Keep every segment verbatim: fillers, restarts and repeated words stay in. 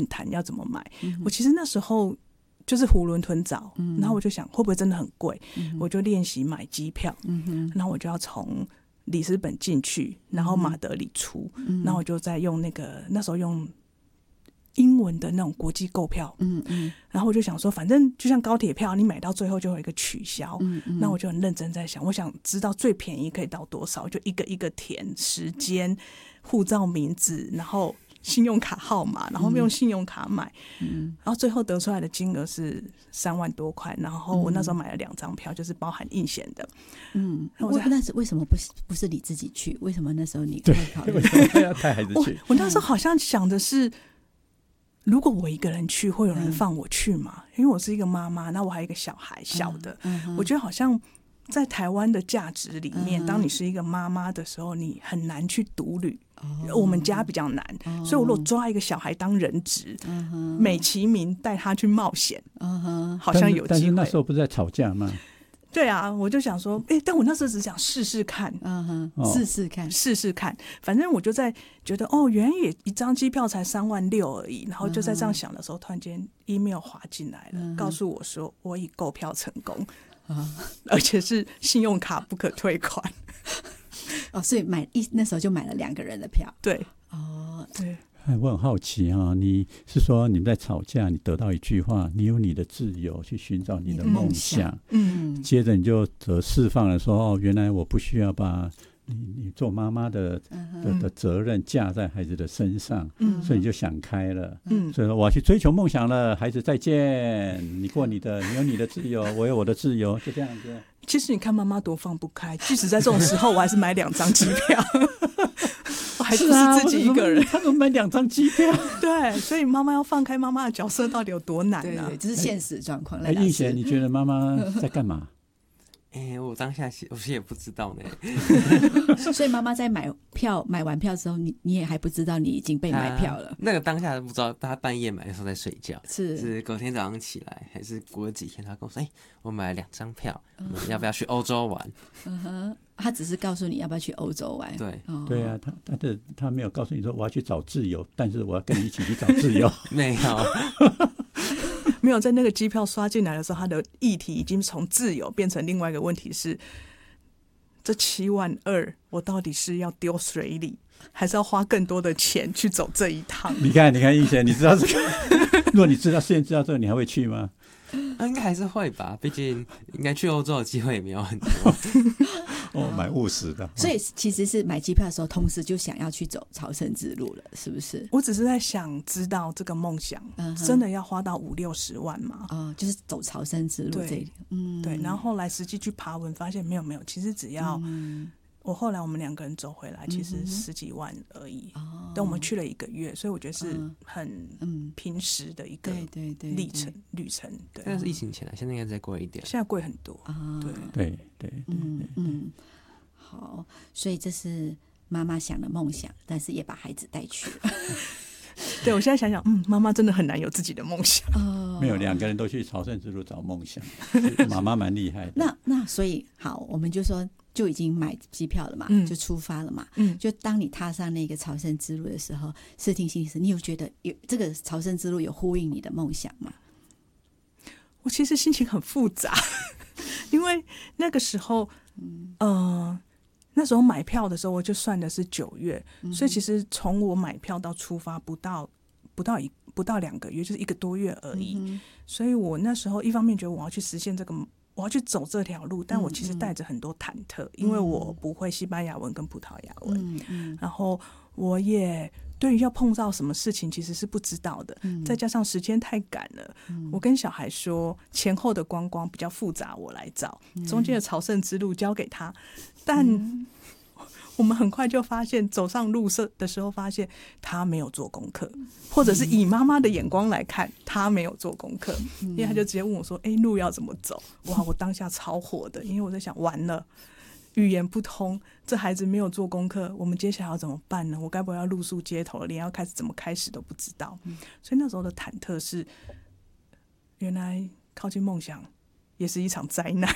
谈要怎么买。嗯、我其实那时候就是囫囵吞枣、嗯，然后我就想会不会真的很贵、嗯，我就练习买机票、嗯，然后我就要从里斯本进去，然后马德里出，嗯、然后我就在用那个那时候用英文的那种国际购票，嗯嗯，然后我就想说，反正就像高铁票，你买到最后就会有一个取消，嗯嗯，那我就很认真在想，我想知道最便宜可以到多少，就一个一个填时间、护照名字，然后信用卡号码，然后用信用卡买，嗯，然后最后得出来的金额是三万多块，然后我那时候买了两张票，就是包含硬险的， 嗯，那是为什么不是不是你自己去？为什么那时候你会考虑？ 为什么要带孩子去？ 我, 我那时候好像想的是。如果我一个人去，会有人放我去吗？嗯、因为我是一个妈妈，那我还有一个小孩小的、嗯嗯，我觉得好像在台湾的价值里面、嗯，当你是一个妈妈的时候，你很难去独旅。哦、我们家比较难、哦，所以我如果抓一个小孩当人质，嗯、美其名带他去冒险、嗯，好像有机会。 但是那时候不是在吵架吗？ 对啊，我就想说，哎，但我那时候只想试试看， 嗯哼，试试看， 试试看，反正我就在觉得，哦，原来也一张机票才三万六而已，然后就在这样想的时候，突然间 email 滑进来了，嗯、告诉我说我已购票成功，嗯、而且是信用卡不可退款。 哦，所以买一那时候就买了两个人的票， 对， 哦， 对。 我很好奇哈、哦，你是说你们在吵架，你得到一句话，你有你的自由去寻找你的梦想，嗯，接着你就得释放了说，哦，原来我不需要把你你做妈妈的、嗯、的的责任架在孩子的身上，嗯，所以你就想开了，嗯，所以说我要去追求梦想了，孩子再见，你过你的，你有你的自由，我有我的自由，就这样子。 其实你看妈妈多放不开，即使在这种时候，我还是买两张机票。还不是自己一个人， 他怎么买两张机票？ 对，所以妈妈要放开妈妈的角色到底有多难呢、啊？ 对，这是现实状况。 哎，映贤，你觉得妈妈在干嘛？ 哎、欸，我当下我是也不知道呢。 所以妈妈在买票买完票之后，你你也还不知道你已经被买票了。 那个当下不知道，她半夜买的时候在睡觉， 是是隔天早上起来，还是过了几天，她跟我说：“哎、欸，我买了两张票，我们要不要去欧洲玩？” 嗯哼，他只是告诉你要不要去欧洲玩。 对， 哦、 对啊，他他的他没有告诉你说我要去找自由，但是我要跟你一起去找自由。 没有。 没有，在那个机票刷进来的时候，他的议题已经从自由变成另外一个问题是：这七万二，我到底是要丢水里，还是要花更多的钱去走这一趟？ 你看，你看，映贤，你知道这个？如果你知道事先知道这个，你还会去吗？ 啊、应该还是会吧，毕竟应该去欧洲的机会也没有很多。 哦，蛮务实的。 所以其实是买机票的时候，同时就想要去走朝圣之路了，是不是？ 我只是在想知道这个梦想、嗯、真的要花到五六十万吗？ 哦，就是走朝圣之路这里。 嗯，对。然后后来实际去爬文，发现没有没有，其实只要、嗯、我后来我们两个人走回来，其实十几万而已。哦，但我们去了一个月，所以我觉得是很平时的一个历程旅程。对， 但是疫情前来，现在应该再贵一点。 现在贵很多。 啊， 对对对， 嗯嗯。好，所以这是妈妈想的梦想，但是也把孩子带去了。 对，我现在想想，嗯，妈妈真的很难有自己的梦想。 哦， 没有，两个人都去朝圣之路找梦想，妈妈蛮厉害的。 那那所以好，我们就说就已经买机票了嘛，嗯、就出发了嘛。嗯，就当你踏上那个朝圣之路的时候，视听心理师，你有觉得有这个朝圣之路有呼应你的梦想吗？ 我其实心情很复杂，因为那个时候，嗯。呃那时候买票的时候，我就算的是九月、嗯，所以其实从我买票到出发不到不到一不到两个月，就是一个多月而已、嗯。所以我那时候一方面觉得我要去实现这个，我要去走这条路，但我其实带着很多忐忑、嗯，因为我不会西班牙文跟葡萄牙文，嗯嗯、然后我也对于要碰到什么事情其实是不知道的，嗯、再加上时间太赶了、嗯，我跟小孩说前后的观光比较复杂，我来找、嗯、中间的朝圣之路交给他。但我们很快就发现，走上路的时候发现他没有做功课，或者是以妈妈的眼光来看，他没有做功课，因为他就直接问我说：“哎、欸，路要怎么走？”哇，我当下超火的，因为我在想，完了，语言不通，这孩子没有做功课，我们接下来要怎么办呢？我该不会要露宿街头了，连要开始怎么开始都不知道。所以那时候的忐忑是，原来靠近梦想也是一场灾难。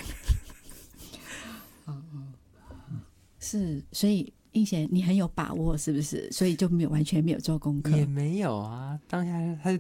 是，所以映贤你很有把握是不是？所以就没有完全没有做功课？ 也没有啊，当下他